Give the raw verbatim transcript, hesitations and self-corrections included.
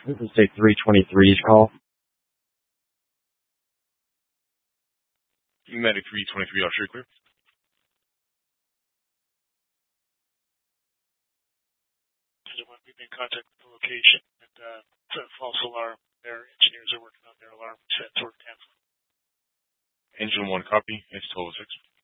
This is say three twenty-three's call. Medic three twenty-three, offshore clear. We've been in contact with the location, and uh, it's a false alarm. Their engineers are working on their alarm set, so we're canceling. Engine one copy, it's twelve oh six.